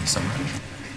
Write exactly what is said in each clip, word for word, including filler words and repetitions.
so much.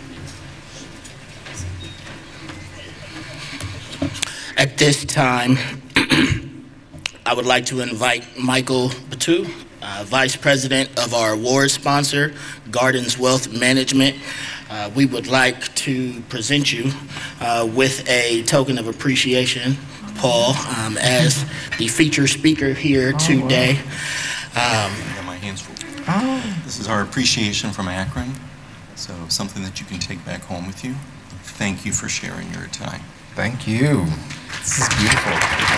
At this time, I would like to invite Michael Batu, uh, Vice President of our award sponsor, Gardens Wealth Management. Uh, we would like to present you uh, with a token of appreciation, Paul, um, as the featured speaker here today. Oh, wow. um, I got my hands full. Oh. This is our appreciation from Akron, so something that you can take back home with you. Thank you for sharing your time. Thank you. This is beautiful.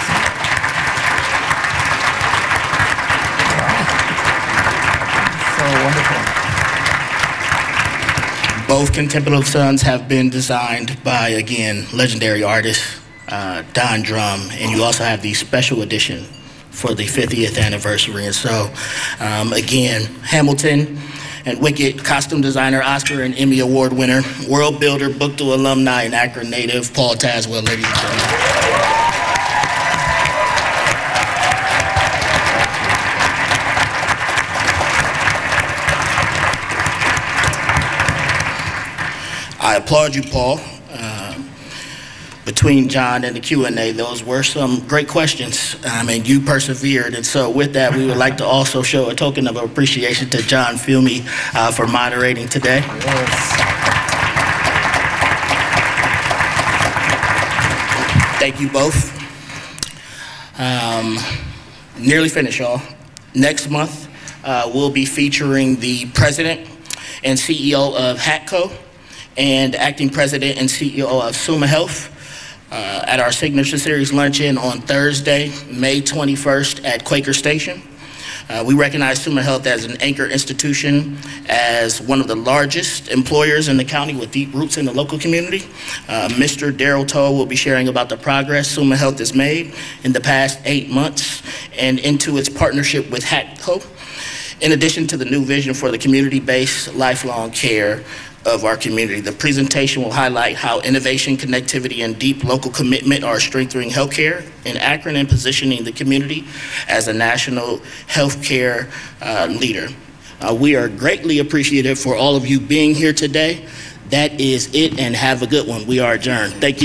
So wonderful. Both contemplative sons have been designed by, again, legendary artist uh, Don Drum, and you also have the special edition for the fiftieth anniversary. And so, um, again, Hamilton and Wicked costume designer, Oscar and Emmy Award winner, world builder, book to alumni, and Akron native, Paul Tazewell, ladies and gentlemen. I applaud you, Paul. Uh, between John and the Q and A, those were some great questions, um, and you persevered. And so with that, we would like to also show a token of appreciation to John Filmy uh, for moderating today. Yes. Thank you both. Um, nearly finished, y'all. Next month, uh, we'll be featuring the president and C E O of Hatco and acting president and C E O of Summa Health uh, at our Signature Series luncheon on Thursday, May twenty-first at Quaker Station. Uh, we recognize Summa Health as an anchor institution, as one of the largest employers in the county with deep roots in the local community. Uh, Mister Daryl Toll will be sharing about the progress Summa Health has made in the past eight months and into its partnership with Hatco, in addition to the new vision for the community-based lifelong care of our community. The presentation will highlight how innovation, connectivity, and deep local commitment are strengthening healthcare in Akron and positioning the community as a national healthcare uh, leader. Uh, we are greatly appreciative for all of you being here today. That is it, and have a good one. We are adjourned. Thank you.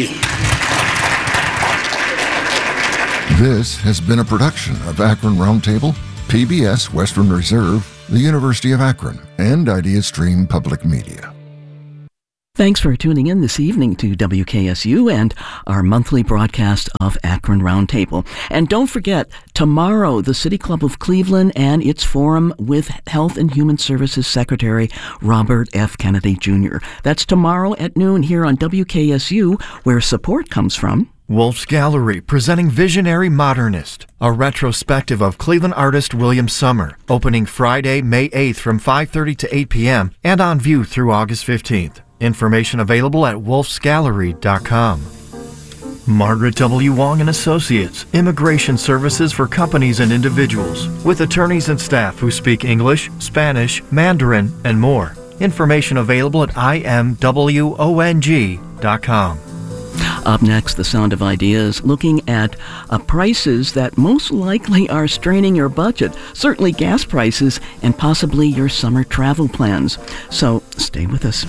This has been a production of Akron Roundtable, P B S Western Reserve, the University of Akron, and IdeaStream Public Media. Thanks for tuning in this evening to W K S U and our monthly broadcast of Akron Roundtable. And don't forget, tomorrow, the City Club of Cleveland and its forum with Health and Human Services Secretary Robert F. Kennedy Junior That's tomorrow at noon here on W K S U, where support comes from Wolf's Gallery, presenting Visionary Modernist, a retrospective of Cleveland artist William Summer, opening Friday, May eighth from five thirty to eight p.m. and on view through August fifteenth. Information available at wolfs gallery dot com. Margaret W. Wong and Associates, immigration services for companies and individuals, with attorneys and staff who speak English, Spanish, Mandarin, and more. Information available at i m w o n g dot com. Up next, The Sound of Ideas, looking at uh, prices that most likely are straining your budget, certainly gas prices, and possibly your summer travel plans. So stay with us.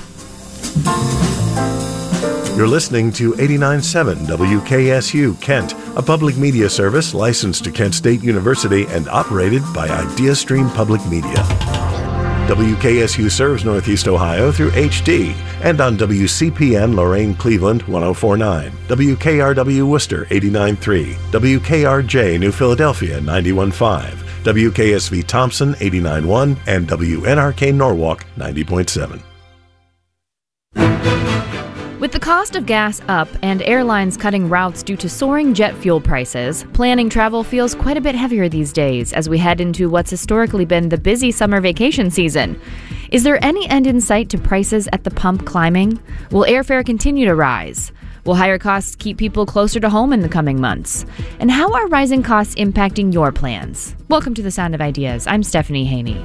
You're listening to eighty-nine point seven W K S U Kent, a public media service licensed to Kent State University and operated by IdeaStream Public Media. W K S U serves Northeast Ohio through H D and on W C P N Lorain Cleveland one oh four point nine, W K R W Worcester eighty-nine point three, W K R J New Philadelphia ninety-one point five, W K S V Thompson eighty-nine point one, and W N R K Norwalk ninety point seven. With the cost of gas up and airlines cutting routes due to soaring jet fuel prices, planning travel feels quite a bit heavier these days as we head into what's historically been the busy summer vacation season. Is there any end in sight to prices at the pump climbing? Will airfare continue to rise? Will higher costs keep people closer to home in the coming months? And how are rising costs impacting your plans? Welcome to The Sound of Ideas. I'm Stephanie Haney.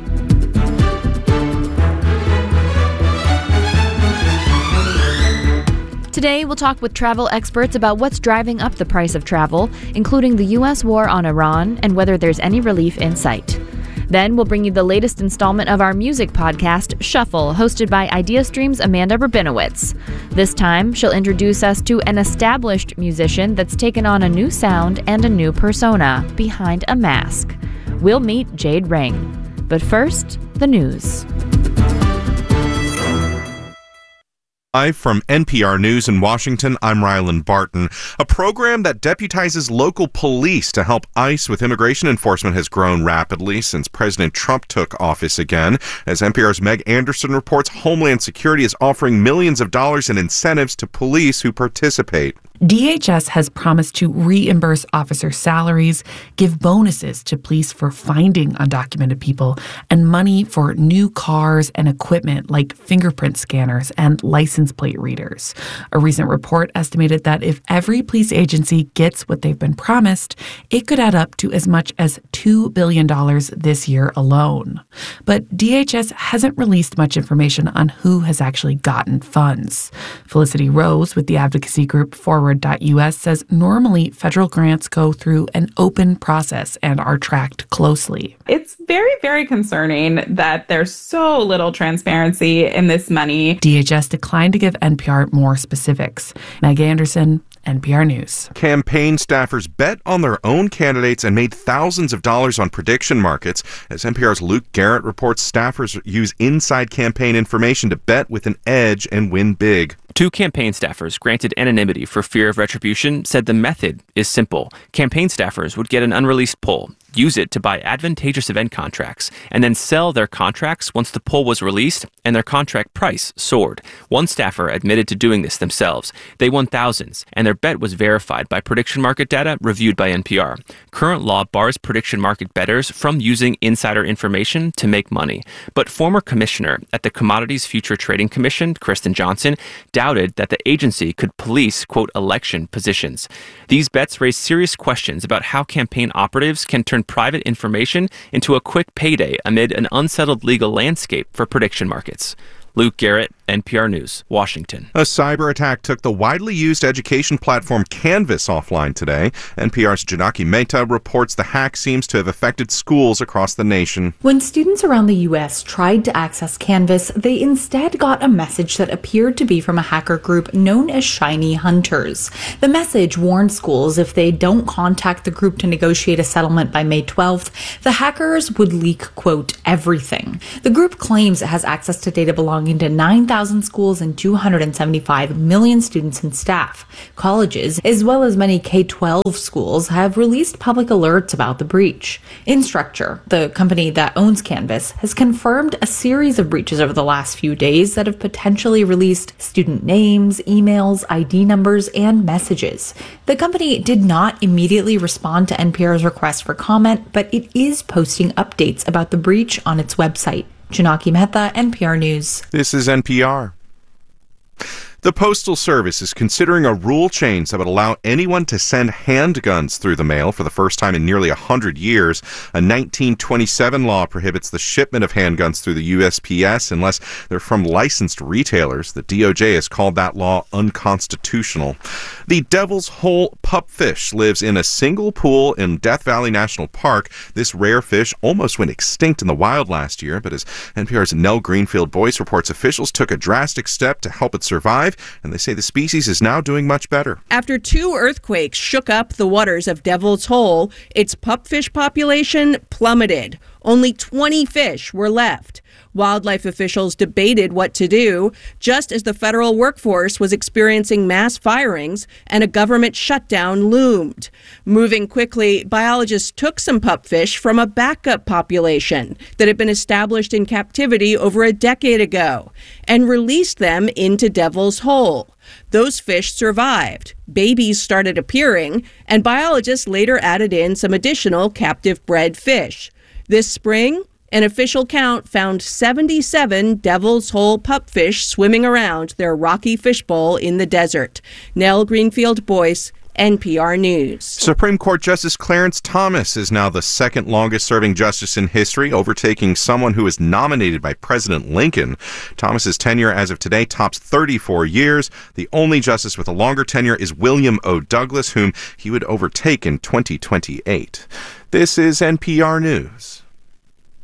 Today, we'll talk with travel experts about what's driving up the price of travel, including the U S war on Iran and whether there's any relief in sight. Then we'll bring you the latest installment of our music podcast, Shuffle, hosted by IdeaStream's Amanda Rabinowitz. This time, she'll introduce us to an established musician that's taken on a new sound and a new persona behind a mask. We'll meet Jade Ring. But first, the news. Live from N P R News in Washington, I'm Ryland Barton. A program that deputizes local police to help ICE with immigration enforcement has grown rapidly since President Trump took office again. As N P R's Meg Anderson reports, Homeland Security is offering millions of dollars in incentives to police who participate. D H S has promised to reimburse officer salaries, give bonuses to police for finding undocumented people, and money for new cars and equipment like fingerprint scanners and license plate readers. A recent report estimated that if every police agency gets what they've been promised, it could add up to as much as two billion dollars this year alone. But D H S hasn't released much information on who has actually gotten funds. Felicity Rose with the advocacy group Forward dot U S says normally federal grants go through an open process and are tracked closely. It's very, very concerning that there's so little transparency in this money. D H S declined to give N P R more specifics. Meg Anderson, N P R News. Campaign staffers bet on their own candidates and made thousands of dollars on prediction markets. As N P R's Luke Garrett reports, staffers use inside campaign information to bet with an edge and win big. Two campaign staffers granted anonymity for fear of retribution said the method is simple. Campaign staffers would get an unreleased poll, use it to buy advantageous event contracts, and then sell their contracts once the poll was released and their contract price soared. One staffer admitted to doing this themselves. They won thousands, and their bet was verified by prediction market data reviewed by N P R. Current law bars prediction market bettors from using insider information to make money. But former commissioner at the Commodities Future Trading Commission, Kristen Johnson, doubted that the agency could police, quote, election positions. These bets raise serious questions about how campaign operatives can turn private information into a quick payday amid an unsettled legal landscape for prediction markets. Luke Garrett, N P R News, Washington. A cyber attack took the widely used education platform Canvas offline today. N P R's Janaki Mehta reports the hack seems to have affected schools across the nation. When students around the U S tried to access Canvas, they instead got a message that appeared to be from a hacker group known as Shiny Hunters. The message warned schools if they don't contact the group to negotiate a settlement by May twelfth, the hackers would leak, quote, everything. The group claims it has access to data belonging to nine thousand schools and two hundred seventy-five million students and staff. Colleges, as well as many K twelve schools, have released public alerts about the breach. Instructure, the company that owns Canvas, has confirmed a series of breaches over the last few days that have potentially released student names, emails, I D numbers, and messages. The company did not immediately respond to N P R's request for comment, but it is posting updates about the breach on its website. Janaki Mehta, N P R News. This is N P R. The Postal Service is considering a rule change that would allow anyone to send handguns through the mail for the first time in nearly one hundred years. A nineteen twenty-seven law prohibits the shipment of handguns through the U S P S unless they're from licensed retailers. The D O J has called that law unconstitutional. The Devil's Hole pupfish lives in a single pool in Death Valley National Park. This rare fish almost went extinct in the wild last year, but as N P R's Nell Greenfield-Boyce reports, officials took a drastic step to help it survive, and they say the species is now doing much better. After two earthquakes shook up the waters of Devil's Hole, its pupfish population plummeted. Only twenty fish were left. Wildlife officials debated what to do, just as the federal workforce was experiencing mass firings and a government shutdown loomed. Moving quickly, biologists took some pupfish from a backup population that had been established in captivity over a decade ago and released them into Devil's Hole. Those fish survived. Babies started appearing, and biologists later added in some additional captive bred fish. This spring, an official count found seventy-seven Devil's Hole pupfish swimming around their rocky fishbowl in the desert. Nell Greenfield-Boyce, N P R News. Supreme Court Justice Clarence Thomas is now the second longest-serving justice in history, overtaking someone who was nominated by President Lincoln. Thomas's tenure as of today tops thirty-four years. The only justice with a longer tenure is William O. Douglas, whom he would overtake in twenty twenty-eight. This is N P R News.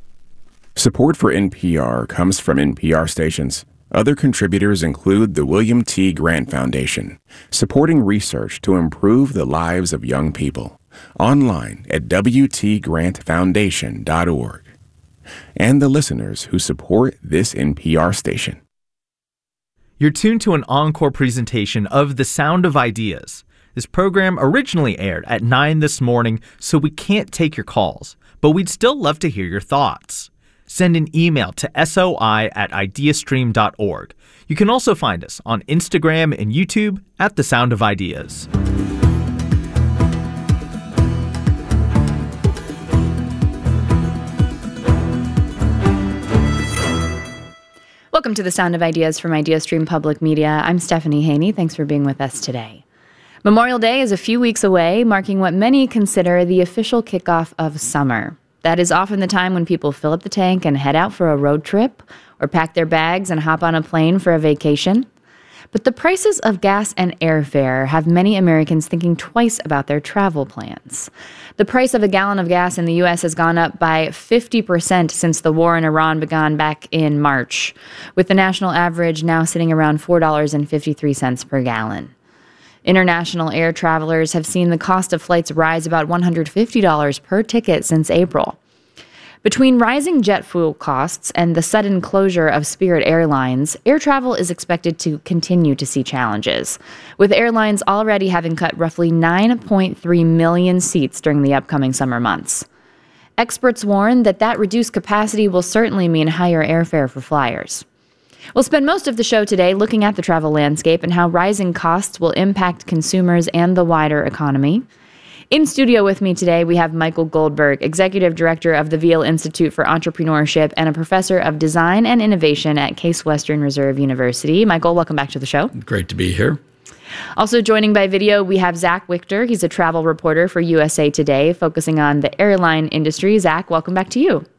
Support for N P R comes from N P R stations. Other contributors include the William T. Grant Foundation, supporting research to improve the lives of young people. Online at w t grant foundation dot org. And the listeners who support this N P R station. You're tuned to an encore presentation of The Sound of Ideas. This program originally aired at nine this morning, so we can't take your calls, but we'd still love to hear your thoughts. Send an email to soi at ideastream dot org. You can also find us on Instagram and YouTube at The Sound of Ideas. Welcome to The Sound of Ideas from IdeaStream Public Media. I'm Stephanie Haney. Thanks for being with us today. Memorial Day is a few weeks away, marking what many consider the official kickoff of summer. That is often the time when people fill up the tank and head out for a road trip, or pack their bags and hop on a plane for a vacation. But the prices of gas and airfare have many Americans thinking twice about their travel plans. The price of a gallon of gas in the U S has gone up by fifty percent since the war in Iran began back in March, with the national average now sitting around four dollars and fifty-three cents per gallon. International air travelers have seen the cost of flights rise about one hundred fifty dollars per ticket since April. Between rising jet fuel costs and the sudden closure of Spirit Airlines, air travel is expected to continue to see challenges, with airlines already having cut roughly nine point three million seats during the upcoming summer months. Experts warn that that reduced capacity will certainly mean higher airfare for flyers. We'll spend most of the show today looking at the travel landscape and how rising costs will impact consumers and the wider economy. In studio with me today, we have Michael Goldberg, Executive Director of the Veal Institute for Entrepreneurship and a Professor of Design and Innovation at Case Western Reserve University. Michael, welcome back to the show. Great to be here. Also joining by video, we have Zach Wichter. He's a travel reporter for U S A Today, focusing on the airline industry. Zach, welcome back to you.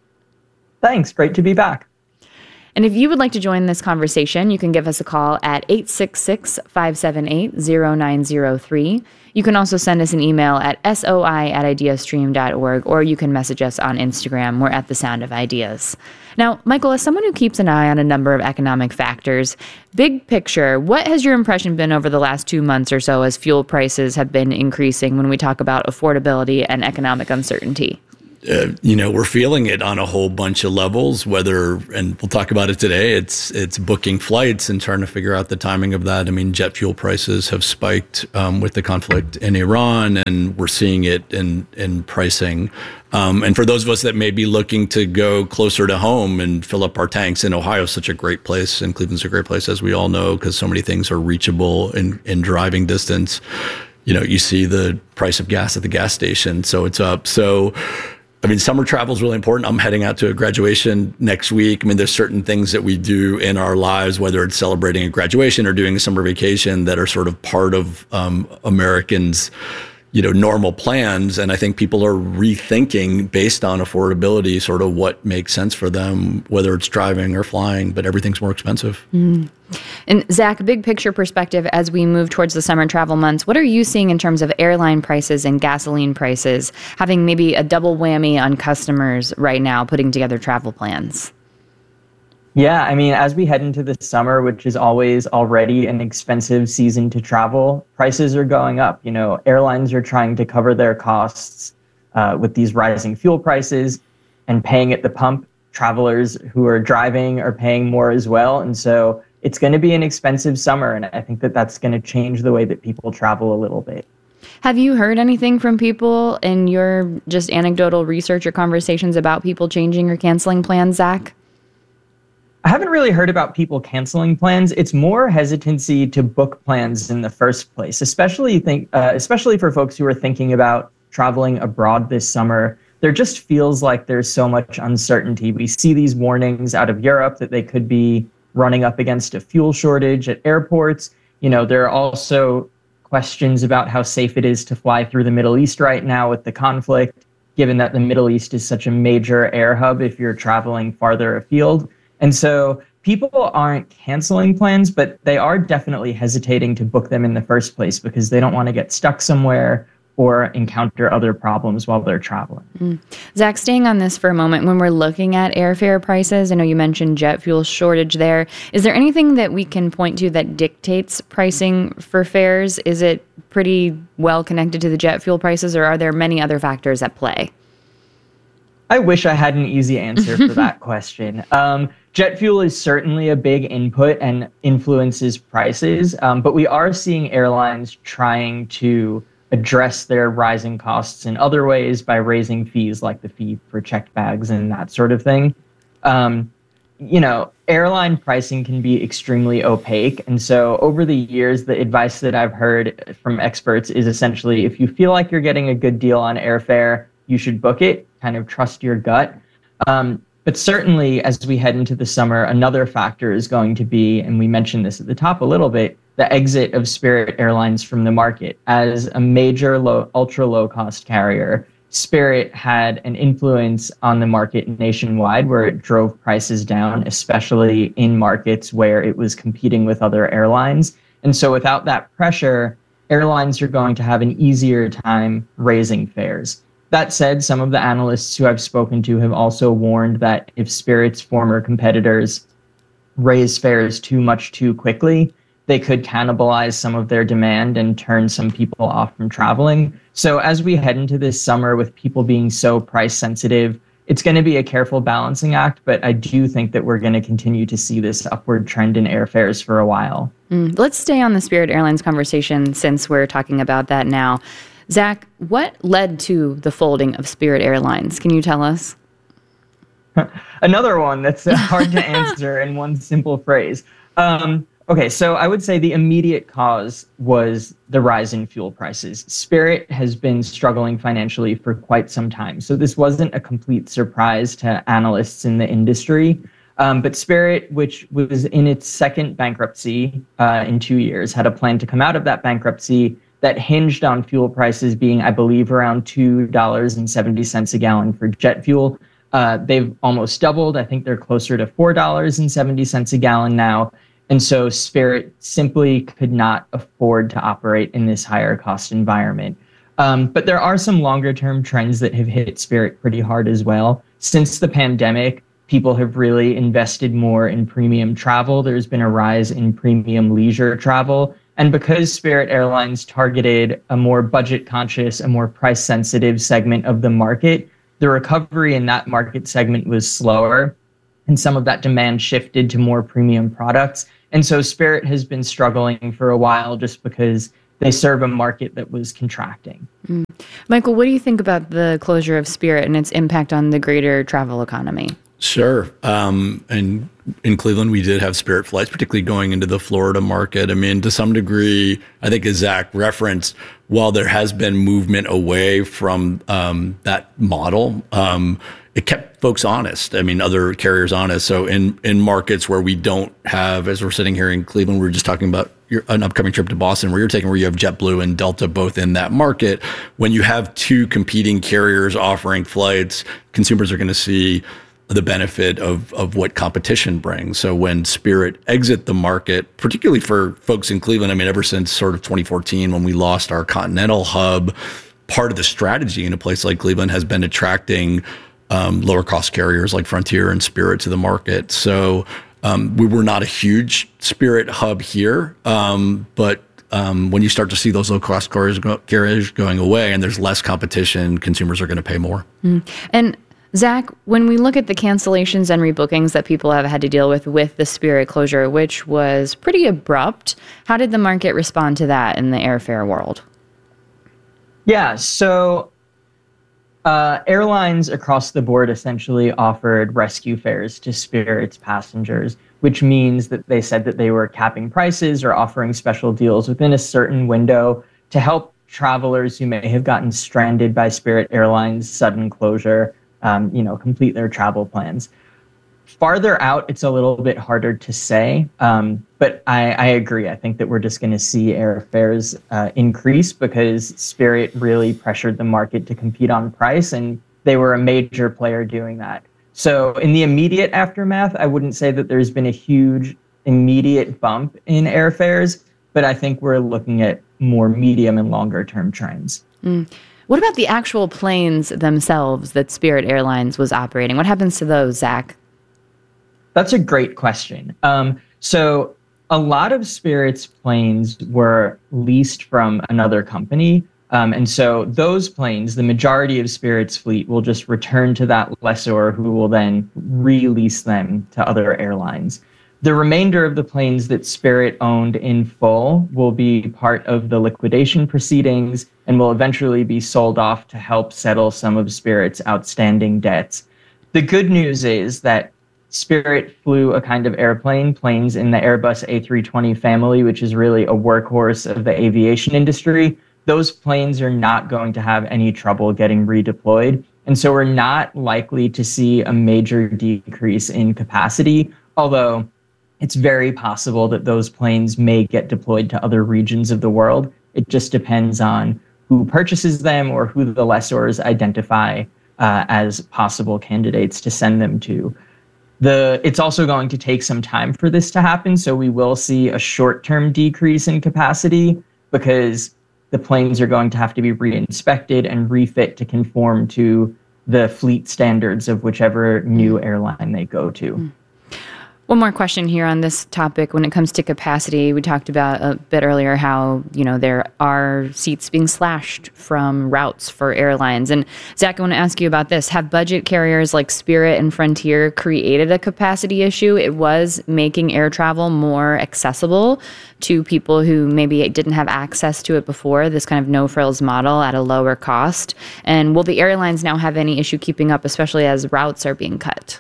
Thanks. Great to be back. And if you would like to join this conversation, you can give us a call at eight six six, five seven eight, zero nine zero three. You can also send us an email at soi at ideastream dot org, or you can message us on Instagram. We're at The Sound of Ideas. Now, Michael, as someone who keeps an eye on a number of economic factors, big picture, what has your impression been over the last two months or so as fuel prices have been increasing when we talk about affordability and economic uncertainty? Uh, you know, we're feeling it on a whole bunch of levels, whether, and we'll talk about it today, it's it's booking flights and trying to figure out the timing of that. I mean, jet fuel prices have spiked um, with the conflict in Iran, and we're seeing it in, in pricing. Um, and for those of us that may be looking to go closer to home and fill up our tanks, in Ohio is such a great place, and Cleveland's a great place, as we all know, because so many things are reachable in, in driving distance. You know, you see the price of gas at the gas station, so it's up. So, I mean, summer travel is really important. I'm heading out to a graduation next week. I mean, there's certain things that we do in our lives, whether it's celebrating a graduation or doing a summer vacation, that are sort of part of um, Americans' you know, normal plans. And I think people are rethinking based on affordability, sort of what makes sense for them, whether it's driving or flying, but everything's more expensive. Mm. And Zach, big picture perspective, as we move towards the summer travel months, what are you seeing in terms of airline prices and gasoline prices, having maybe a double whammy on customers right now putting together travel plans? Yeah, I mean, as we head into the summer, which is always already an expensive season to travel, prices are going up. You know, airlines are trying to cover their costs uh, with these rising fuel prices and paying at the pump. Travelers who are driving are paying more as well. And so it's going to be an expensive summer. And I think that that's going to change the way that people travel a little bit. Have you heard anything from people in your just anecdotal research or conversations about people changing or canceling plans, Zach? I haven't really heard about people canceling plans. It's more hesitancy to book plans in the first place, especially think, uh, especially for folks who are thinking about traveling abroad this summer. There just feels like there's so much uncertainty. We see these warnings out of Europe that they could be running up against a fuel shortage at airports. You know, there are also questions about how safe it is to fly through the Middle East right now with the conflict, given that the Middle East is such a major air hub if you're traveling farther afield. And so people aren't canceling plans, but they are definitely hesitating to book them in the first place because they don't want to get stuck somewhere, or encounter other problems while they're traveling. Mm. Zach, staying on this for a moment, when we're looking at airfare prices, I know you mentioned jet fuel shortage there. Is there anything that we can point to that dictates pricing for fares? Is it pretty well connected to the jet fuel prices, or are there many other factors at play? I wish I had an easy answer for that question. Um, jet fuel is certainly a big input and influences prices, um, but we are seeing airlines trying to address their rising costs in other ways by raising fees like the fee for checked bags and that sort of thing. Um, you know, airline pricing can be extremely opaque. And so over the years, the advice that I've heard from experts is essentially, if you feel like you're getting a good deal on airfare, you should book it, kind of trust your gut. Um, but certainly as we head into the summer, another factor is going to be, and we mentioned this at the top a little bit, the exit of Spirit Airlines from the market. As a major low, ultra low cost carrier, Spirit had an influence on the market nationwide where it drove prices down, especially in markets where it was competing with other airlines. And so without that pressure, airlines are going to have an easier time raising fares. That said, some of the analysts who I've spoken to have also warned that if Spirit's former competitors raise fares too much too quickly, they could cannibalize some of their demand and turn some people off from traveling. So as we head into this summer with people being so price sensitive, it's going to be a careful balancing act, but I do think that we're going to continue to see this upward trend in airfares for a while. Mm. Let's stay on the Spirit Airlines conversation since we're talking about that now. Zach, what led to the folding of Spirit Airlines? Can you tell us? Another one that's hard to answer in one simple phrase. Um, okay, so I would say the immediate cause was the rise in fuel prices. Spirit has been struggling financially for quite some time, so this wasn't a complete surprise to analysts in the industry. Um, but Spirit, which was in its second bankruptcy uh, in two years, had a plan to come out of that bankruptcy that hinged on fuel prices being, I believe, around two dollars and seventy cents a gallon for jet fuel. Uh, they've almost doubled. I think they're closer to four dollars and seventy cents a gallon now. And so Spirit simply could not afford to operate in this higher cost environment. Um, but there are some longer term trends that have hit Spirit pretty hard as well. Since the pandemic, people have really invested more in premium travel. There's been a rise in premium leisure travel. And because Spirit Airlines targeted a more budget conscious, a more price sensitive segment of the market, the recovery in that market segment was slower. And some of that demand shifted to more premium products. And so Spirit has been struggling for a while just because they serve a market that was contracting. Mm. Michael, what do you think about the closure of Spirit and its impact on the greater travel economy? Sure. Um, and in Cleveland, we did have Spirit flights, particularly going into the Florida market. I mean, to some degree, I think as Zach referenced, while there has been movement away from um, that model, um, it kept folks honest. I mean, other carriers honest. So in, in markets where we don't have, as we're sitting here in Cleveland, we were just talking about your, an upcoming trip to Boston where you're taking, where you have JetBlue and Delta both in that market. When you have two competing carriers offering flights, consumers are going to see the benefit of, of what competition brings. So when Spirit exit the market, particularly for folks in Cleveland, I mean, ever since sort of twenty fourteen, when we lost our continental hub, part of the strategy in a place like Cleveland has been attracting um, lower cost carriers like Frontier and Spirit to the market. So um, we were not a huge Spirit hub here, um, but um, when you start to see those low cost carriers, go, carriers going away and there's less competition, consumers are going to pay more. Mm. And Zach, when we look at the cancellations and rebookings that people have had to deal with with the Spirit closure, which was pretty abrupt, how did the market respond to that in the airfare world? Yeah, so uh, airlines across the board essentially offered rescue fares to Spirit's passengers, which means that they said that they were capping prices or offering special deals within a certain window to help travelers who may have gotten stranded by Spirit Airlines' sudden closure Um, you know, complete their travel plans. Farther out, it's a little bit harder to say, um, but I, I agree. I think that we're just going to see airfares uh, increase because Spirit really pressured the market to compete on price, and they were a major player doing that. So in the immediate aftermath, I wouldn't say that there's been a huge immediate bump in airfares, but I think we're looking at more medium and longer term trends. Mm. What about the actual planes themselves that Spirit Airlines was operating? What happens to those, Zach? That's a great question. Um, so a lot of Spirit's planes were leased from another company. Um, and so those planes, the majority of Spirit's fleet, will just return to that lessor who will then release them to other airlines. The remainder of the planes that Spirit owned in full will be part of the liquidation proceedings and will eventually be sold off to help settle some of Spirit's outstanding debts. The good news is that Spirit flew a kind of airplane, planes in the Airbus A three twenty family, which is really a workhorse of the aviation industry. Those planes are not going to have any trouble getting redeployed. And so we're not likely to see a major decrease in capacity, although it's very possible that those planes may get deployed to other regions of the world. It just depends on who purchases them or who the lessors identify uh, as possible candidates to send them to. The, it's also going to take some time for this to happen, so we will see a short-term decrease in capacity because the planes are going to have to be re-inspected and refit to conform to the fleet standards of whichever new airline they go to. Mm. One more question here on this topic. When it comes to capacity, we talked about a bit earlier how, you know, there are seats being slashed from routes for airlines. And Zach, I want to ask you about this. Have budget carriers like Spirit and Frontier created a capacity issue? It was making air travel more accessible to people who maybe didn't have access to it before, this kind of no-frills model at a lower cost. And will the airlines now have any issue keeping up, especially as routes are being cut?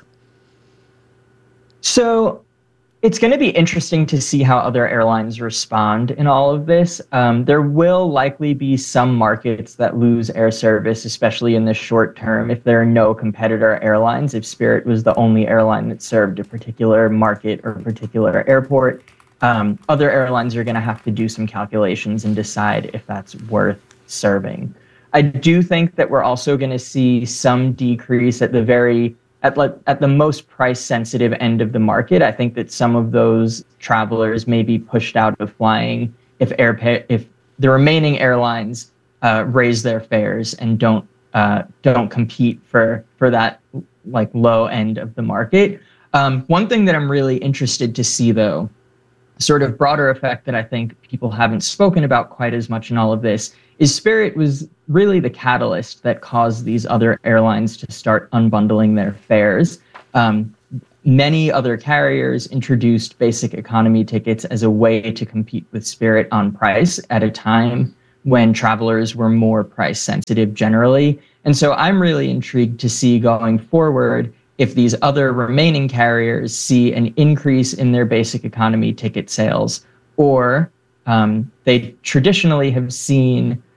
So it's going to be interesting to see how other airlines respond in all of this. Um, there will likely be some markets that lose air service, especially in the short term, if there are no competitor airlines. If Spirit was the only airline that served a particular market or a particular airport, um, other airlines are going to have to do some calculations and decide if that's worth serving. I do think that we're also going to see some decrease at the very At, like, at the most price-sensitive end of the market. I think that some of those travelers may be pushed out of flying if air if the remaining airlines uh, raise their fares and don't uh, don't compete for for that like low end of the market. Um, one thing that I'm really interested to see, though, sort of broader effect that I think people haven't spoken about quite as much in all of this, is Spirit was really the catalyst that caused these other airlines to start unbundling their fares. Um, many other carriers introduced basic economy tickets as a way to compete with Spirit on price at a time when travelers were more price sensitive generally. And so I'm really intrigued to see going forward if these other remaining carriers see an increase in their basic economy ticket sales, or um, they traditionally have seen